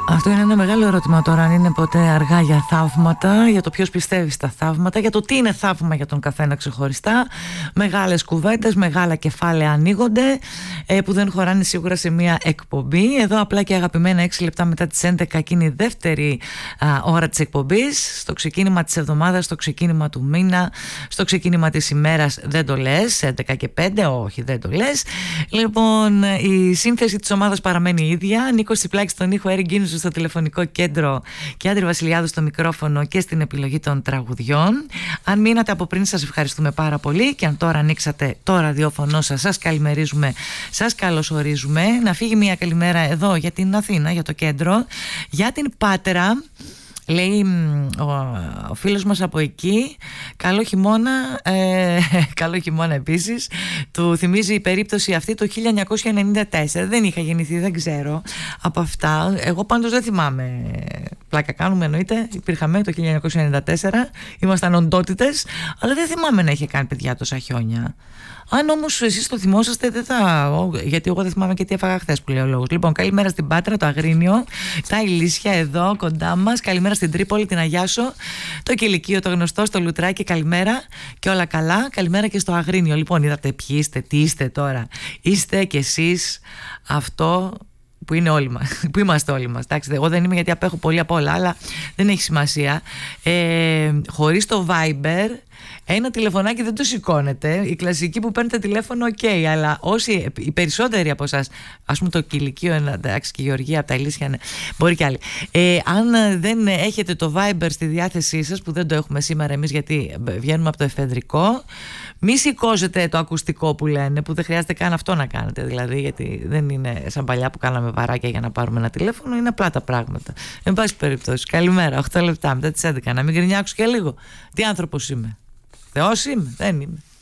Αυτό είναι ένα μεγάλο ερώτημα τώρα, αν είναι ποτέ αργά για θαύματα, για το ποιος πιστεύει στα θαύματα, για το τι είναι θαύμα για τον καθένα ξεχωριστά. Μεγάλες κουβέντες, μεγάλα κεφάλαια ανοίγονται, που δεν χωράνε σίγουρα σε μια εκπομπή. Εδώ απλά και αγαπημένα 6 λεπτά μετά τις 11, εκείνη η δεύτερη ώρα της εκπομπής, στο ξεκίνημα της εβδομάδας, στο ξεκίνημα του μήνα, στο ξεκίνημα της ημέρας. Δεν το λες, 11 και 5, όχι, δεν το λες. Λοιπόν, η σύνθεση της ομάδας παραμένει ίδια. Νίκος Τσιπλάκης στον ήχο, Έρη Γκίνους στο τηλεφωνικό κέντρο και Άντρη Βασιλιάδου στο μικρόφωνο και στην επιλογή των τραγουδιών. Αν μείνατε από πριν, σας ευχαριστούμε πάρα πολύ, και αν τώρα ανοίξατε το ραδιόφωνο σας, σας καλημερίζουμε, σας καλωσορίζουμε. Να φύγει μια καλημέρα εδώ για την Αθήνα, για το κέντρο, για την Πάτρα. Λέει ο φίλος μας από εκεί, καλό χειμώνα, καλό χειμώνα επίσης. Του θυμίζει η περίπτωση αυτή το 1994. Δεν είχα γεννηθεί, δεν ξέρω από αυτά. Εγώ πάντως δεν θυμάμαι. Πλάκα κάνουμε, εννοείται. Υπήρχαμε το 1994, ήμασταν οντότητες, αλλά δεν θυμάμαι να είχε κάνει παιδιά τόσα χιόνια. Αν όμως εσείς το θυμόσαστε, δεν θα. Γιατί εγώ δεν θυμάμαι και τι έφαγα χθες, που λέει ο λόγος. Λοιπόν, καλημέρα στην Πάτρα, το Αγρίνιο, τα Ηλίσια εδώ κοντά μας. Καλημέρα στην Τρίπολη, την Αγιάσο, το Κηλικείο, το γνωστό, στο Λουτράκι. Καλημέρα και όλα καλά. Καλημέρα και στο Αγρίνιο. Λοιπόν, είδατε ποιοι είστε, τι είστε τώρα. Είστε κι εσείς αυτό που είναι όλοι μας, που είμαστε όλοι μας. Εντάξει, εγώ δεν είμαι, γιατί απέχω πολύ απ' όλα, αλλά δεν έχει σημασία. Χωρίς το Viber, ένα τηλεφωνάκι δεν το σηκώνετε. Η κλασική που παίρνετε τηλέφωνο, ok, αλλά όσοι, οι περισσότεροι από εσάς, ας πούμε το Κηλικείο, εντάξει, και η Γεωργία από τα Ηλίσια, ναι, μπορεί κι άλλοι. Αν δεν έχετε το Viber στη διάθεσή σας, που δεν το έχουμε σήμερα εμείς, γιατί βγαίνουμε από το εφεδρικό, μη σηκώσετε το ακουστικό που λένε, που δεν χρειάζεται καν αυτό να κάνετε, δηλαδή, γιατί δεν είναι σαν παλιά που κάναμε βαράκια για να πάρουμε ένα τηλέφωνο, είναι απλά τα πράγματα. Εν πάση περιπτώσει, καλημέρα, 8 λεπτά μετά τις 11, να μην γκρινιάξω και λίγο. Τι άνθρωπος είμαι? Θεός είμαι? Δεν είμαι.